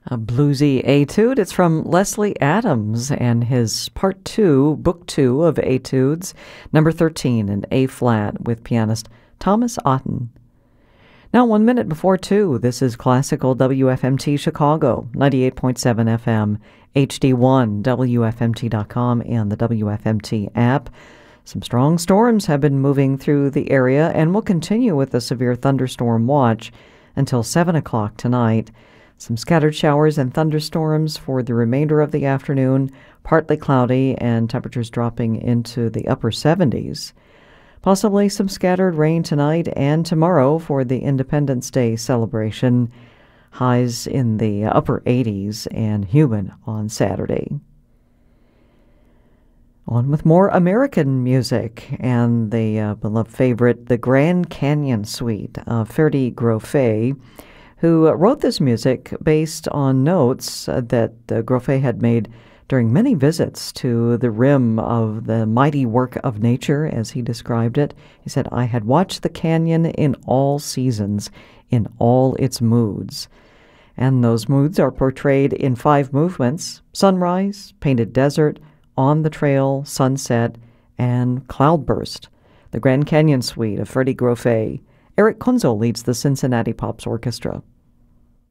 A bluesy etude. It's from Leslie Adams and his Part 2, Book 2 of Etudes, number 13 in A-flat with pianist Thomas Otten. Now, 1 minute before 2, this is Classical WFMT Chicago, 98.7 FM, HD1, WFMT.com, and the WFMT app. Some strong storms have been moving through the area and will continue with a severe thunderstorm watch until 7 o'clock tonight. Some scattered showers and thunderstorms for the remainder of the afternoon, partly cloudy and temperatures dropping into the upper 70s. Possibly some scattered rain tonight and tomorrow for the Independence Day celebration. Highs in the upper 80s and humid on Saturday. On with more American music and the beloved favorite, the Grand Canyon Suite of Ferdy Grofé, who wrote this music based on notes that Grofé had made during many visits to the rim of the mighty work of nature, as he described it. He said, "I had watched the canyon in all seasons, in all its moods." And those moods are portrayed in 5 movements: sunrise, painted desert, on the trail, sunset, and cloudburst. The Grand Canyon Suite of Ferdy Grofé. Eric Kunzel leads the Cincinnati Pops Orchestra.